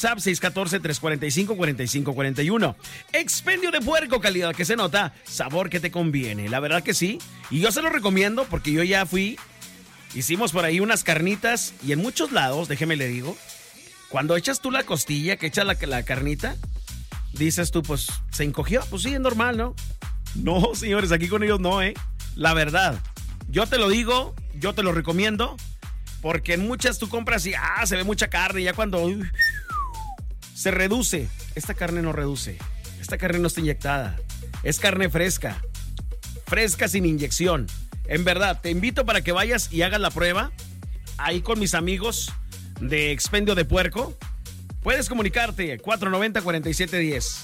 WhatsApp 614-345-4541. Expendio de puerco, calidad que se nota, sabor que te conviene. La verdad que sí. Y yo se lo recomiendo porque yo ya fui. Hicimos por ahí unas carnitas y en muchos lados, déjeme le digo, cuando echas tú la costilla, que echas la carnita, dices tú, pues, ¿se encogió? Pues sí, es normal, ¿no? No, señores, aquí con ellos no, La verdad, yo te lo digo, yo te lo recomiendo, porque en muchas tú compras y, se ve mucha carne, y ya cuando se reduce. Esta carne no reduce, esta carne no está inyectada, es carne fresca, fresca sin inyección. En verdad, te invito para que vayas y hagas la prueba, ahí con mis amigos de Expendio de Puerco. Puedes comunicarte 490-4710.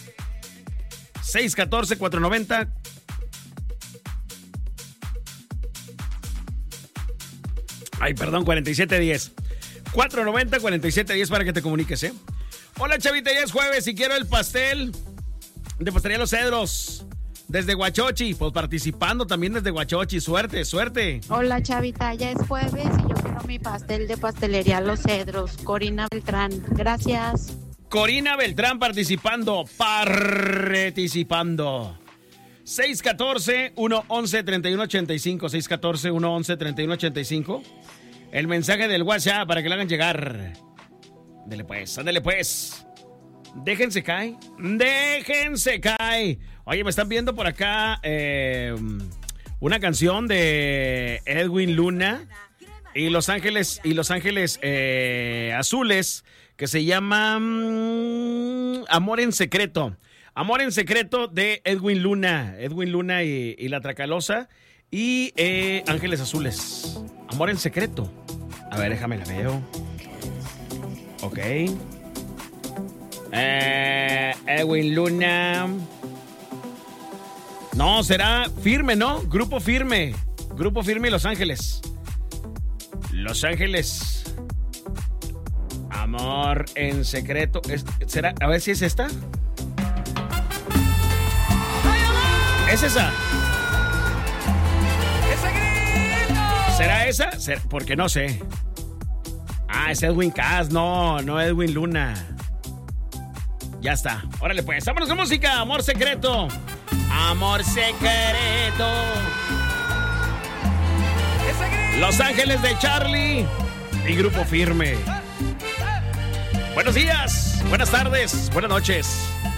614-490. Ay, perdón, 4710. 490-4710 para que te comuniques, Hola, chavita, ya es jueves y quiero el pastel de Pastelería Los Cedros. Desde Huachochi, pues participando también desde Huachochi. Suerte, suerte. Hola, chavita, ya es jueves y yo quiero mi pastel de Pastelería Los Cedros. Corina Beltrán, gracias. Corina Beltrán participando. 614-111-3185. 614-111-3185. El mensaje del WhatsApp para que le hagan llegar. Ándale pues. Déjense caer. Oye, me están viendo por acá una canción de Edwin Luna y Los Ángeles Azules, que se llama Amor en Secreto. Amor en Secreto de Edwin Luna y La Tracalosa y Ángeles Azules. Amor en Secreto. A ver, déjame la veo. Ok. Edwin Luna. No, será Firme, ¿no? Grupo Firme y Los Ángeles. Los Ángeles. Amor en Secreto. ¿Será? A ver si es esta. ¿Es esa? ¿Será esa? Porque no sé. Es Edwin Cass. No Edwin Luna. Ya está. Órale pues, vámonos con música. Amor Secreto. Amor Secreto. Los Ángeles de Charlie y Grupo Firme. Buenos días, buenas tardes, buenas noches.